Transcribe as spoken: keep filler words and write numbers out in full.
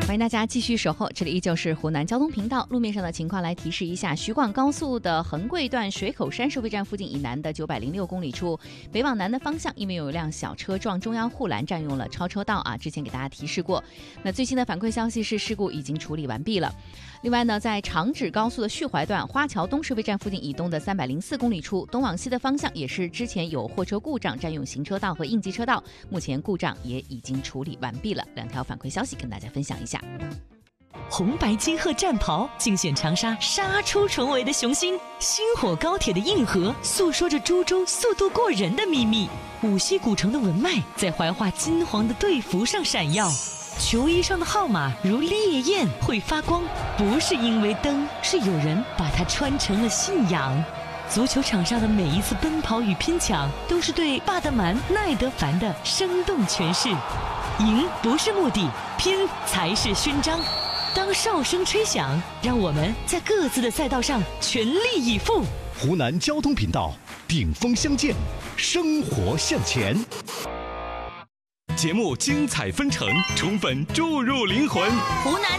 欢迎大家继续守候，这里依旧是湖南交通频道。路面上的情况来提示一下：徐广高速的横桂段水口山收费站附近以南的九百零六公里处，北往南的方向，因为有一辆小车撞中央护栏，占用了超车道啊。之前给大家提示过。那最新的反馈消息是，事故已经处理完毕了。另外呢，在长指高速的旭淮段花桥东收费站附近以东的三百零四公里处，东往西的方向也是之前有货车故障占用行车道和应急车道，目前故障也已经处理完毕了。两条反馈消息跟大家分享一下。 红白金鹤战袍竞选长沙杀出重围的雄心，星火高铁的硬核诉说着株洲速度过人的秘密，五溪古城的文脉在怀化金黄的队服上闪耀，球衣上的号码如烈焰会发光，不是因为灯，是有人把它穿成了信仰。足球场上的每一次奔跑与拼抢，都是对巴德曼、奈德凡的生动诠释。赢不是目的，拼才是勋章。当哨声吹响，让我们在各自的赛道上全力以赴。 湖南交通频道，顶峰相见，生活向前。 节目精彩纷呈，充分注入灵魂。 湖南